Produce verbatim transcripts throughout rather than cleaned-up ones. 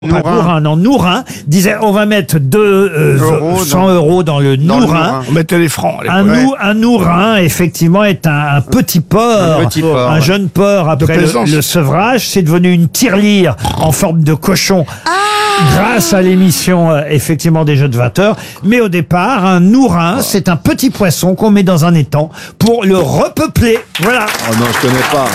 Pas Nourin, non, Nourin disait on va mettre deux euh, Euro cent dans- euros dans le dans le Nourin. Nourin. On mettait les francs. les Un, pauvres. nou, un Nourin, effectivement, est un, un petit porc, Un petit porc, un ouais. jeune porc après le, plaisance. le sevrage. C'est devenu une tirelire en forme de cochon grâce à l'émission, euh, effectivement, des Jeux de vingt heures. Mais au départ, un Nourin, c'est un petit poisson qu'on met dans un étang pour le repeupler. Voilà. Oh non, je connais pas.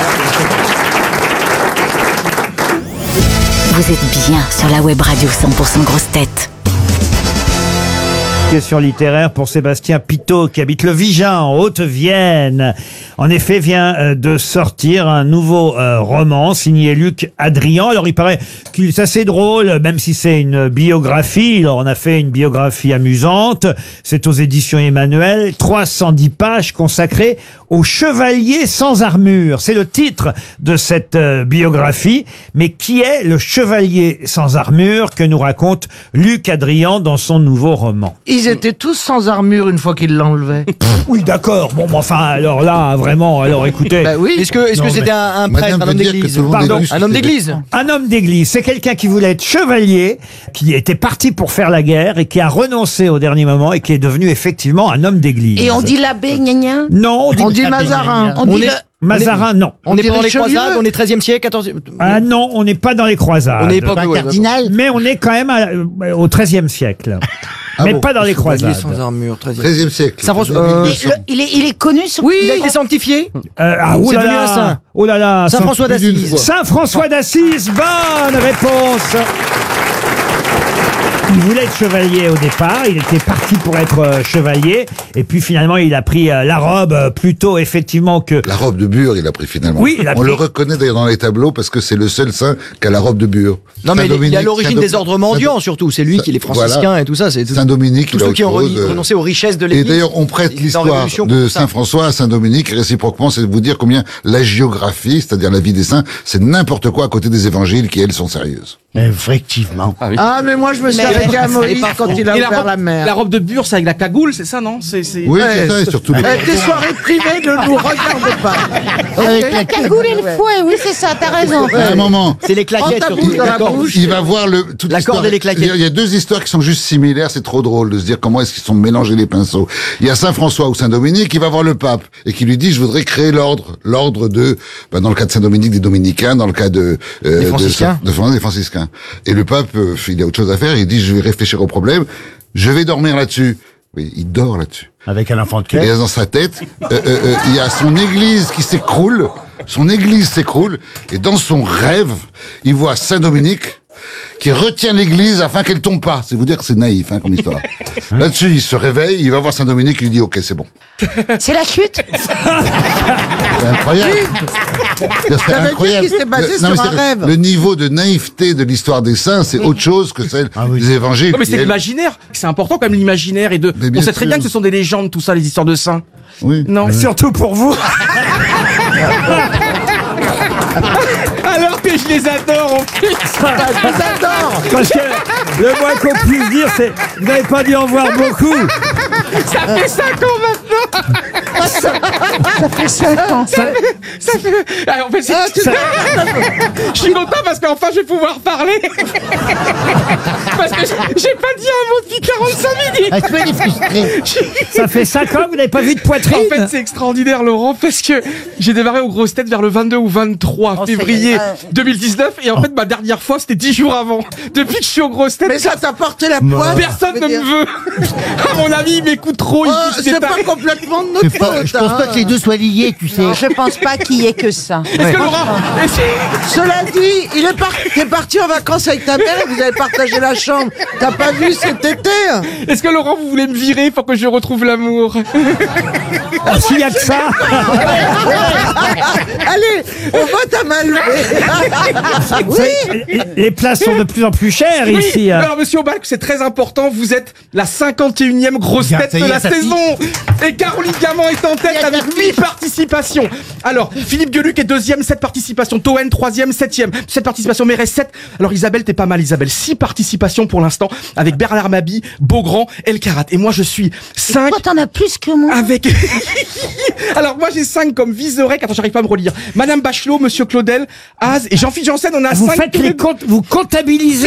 Vous êtes bien sur la web radio cent pour cent grosse tête. Question littéraire pour Sébastien Pitot qui habite le Vigin en Haute-Vienne. En effet, vient euh, de sortir un nouveau euh, roman signé Luc Adrian. Alors il paraît qu'il est assez drôle, même si c'est une biographie. Alors on a fait une biographie amusante. C'est aux éditions Emmanuel. trois cent dix pages consacrées au chevalier sans armure. C'est le titre de cette euh, biographie. Mais qui est le chevalier sans armure que nous raconte Luc Adrian dans son nouveau roman? Ils étaient tous sans armure une fois qu'ils l'enlevaient. Oui, d'accord. Bon, mais enfin, alors là, vraiment, alors écoutez. Bah oui. Est-ce que est-ce que Non, c'était un, un prêtre, Madame un veut homme dire que d'église tout le monde Pardon, est juste Un homme que- d'église Un homme d'église, c'est quelqu'un qui voulait être chevalier, qui était parti pour faire la guerre et qui a renoncé au dernier moment et qui est devenu effectivement un homme d'église. Et on dit l'abbé, gna gna. Non, On dit Mazarin. On dit est- le- Mazarin, non. On, On est dit pendant les Richelieu. croisades, on est treizième siècle, quatorzième... Ah non, on n'est pas dans les croisades. On est époque, ouais, d'accord. Mais on est quand même à- euh, au treizième siècle. Ah mais bon, pas dans les Chevalier croisades. sans armure, treizième. treizième siècle. Saint François- Deux mille euh, deux cents. Le- il, est, il est connu sur... Oui, il est sanctifié. Euh, ah, oh C'est là devenu un là, saint. oh là là, Saint François plus d'une d'Assise. fois. Saint François d'Assise, bonne réponse. Il voulait être chevalier au départ, il était parti pour être euh, chevalier, et puis finalement il a pris euh, la robe euh, plutôt effectivement que... La robe de Bure, il a pris finalement. Oui, il a On pris- le reconnaît d'ailleurs dans les tableaux parce que c'est le seul saint qui a la robe de Bure. Non, mais il est- il est à Saint-Dominique, l'origine des Saint-Dom- ordres mendiants, surtout. C'est lui qui est les franciscains Voilà. et tout ça. C'est tout- Saint-Dominique, tous il a ceux qui ont autre chose, reni- euh, renoncé aux richesses de Et l'Église. d'ailleurs, on prête Ils sont en l'histoire révolution de pour ça. Saint-François à Saint-Dominique, et réciproquement, c'est de vous dire combien la géographie, c'est-à-dire la vie des saints, c'est n'importe quoi à côté des évangiles qui, elles, sont sérieuses. Effectivement. Ah, mais moi je me suis Mais- arrêté à Moïse quand il a Et la ouvert robe, la mer. la robe de Bure, c'est avec la cagoule, c'est ça, non? C'est, c'est... Oui, Ouais. c'est ça, et surtout les... Euh, Des soirées privées ne nous regardent pas. Avec la cagoule et le fouet, oui, c'est ça, t'as raison. À un moment, C'est les claquettes. Prends ta surtout. bouche dans la D'accord. bouche. il va voir le toute La l'histoire- corde et les claquettes. Il y a deux histoires qui sont juste similaires, c'est trop drôle de se dire comment est-ce qu'ils sont mélangés les pinceaux. Il y a Saint François ou Saint Dominique qui va voir le pape et qui lui dit je voudrais créer l'ordre, l'ordre de, ben, dans le cas de Saint Dominique des dominicains, dans le cas de euh, Des franciscains. de, de, des franciscains. Et le pape, euh, il a autre chose à faire, il dit je vais réfléchir au problème, je vais dormir là-dessus. Oui, il dort là-dessus. Avec un enfant de Et cœur. dans sa tête, euh, euh, euh, il y a son église qui s'écroule, son église s'écroule, et dans son rêve, il voit Saint Dominique qui retient l'église afin qu'elle tombe pas. C'est vous dire que c'est naïf, hein, comme histoire. Là-dessus, il se réveille, il va voir Saint Dominique, il lui dit, ok, c'est bon. C'est la chute. C'est incroyable. C'est Ça veut dire incroyable. qu'il s'est basé Le- sur mais un c'est- rêve. Le niveau de naïveté de l'histoire des saints, c'est autre chose que celle des évangiles. Non, mais qui, c'est elles- l'imaginaire. C'est important quand même l'imaginaire et de. Mais On bien sait très sûr. bien que ce sont des légendes, tout ça, les histoires de saints. Oui. Non. Surtout pour vous. Alors que je les adore en plus. Parce que le moins qu'on puisse dire, c'est vous n'avez pas dû en voir beaucoup. Ça fait cinq ans maintenant. Ça fait cinq ans. Ça fait. Ah, en fait, c'est- Ça- je suis content parce qu'enfin je vais pouvoir parler. Parce que j'ai j'ai pas dit un mot depuis quarante-cinq minutes. Ah, tu vois, il est frustré. Ça fait cinq ans que vous n'avez pas vu de poitrine. En fait, c'est extraordinaire, Laurent, parce que j'ai démarré aux grosses têtes vers le vingt-deux ou vingt-trois Oh, ça y est. février Ah. deux mille dix-neuf. Et en fait, ma dernière fois, c'était dix jours avant. Depuis que je suis aux grosses têtes, Mais ça t'a porté la poisse. personne je ne veux dire. me veut. Ah, mon ami, il m'écoute trop. il Oh, dit que c'est pas- pas complètement de notre C'est pas- faute. Je pense pas hein. que les deux soient liés, tu sais. Non, je pense pas qu'il y ait que ça. Est-ce que Laurent. est-ce- Cela dit, il est par... t'es parti en vacances avec ta mère et vous avez partagé la chambre. T'as pas vu cet été? Est-ce que Laurent, vous voulez me virer pour que je retrouve l'amour? Ah, s'il y a que ça. Allez, on vote à main levée. Vous savez, les- les places sont de plus en plus chères Oui. ici. hein. Alors, monsieur Aubalque, c'est très important. Vous êtes la cinquante et unième grosse Bien, tête ça y de est, la ça saison. Et Caroline Diamant est en tête avec huit participations. Alors, Philippe Gueluc est deuxième, sept participations. Toen, troisième, septième, sept participations. Mérès, sept. Alors, Isabelle, t'es pas mal, Isabelle. six participations pour l'instant avec Bernard Mabie, Beaugrand, El Karat. Et moi, je suis cinq. Toi, t'en as plus que moi. Avec. Alors, moi, j'ai cinq comme Vizorek. Attends, j'arrive pas à me relire. Madame Bachelot, Monsieur Claudel, Az et Jean-Philippe Janssen, on a Vous cinq. faites les comptes, vous comptabilisez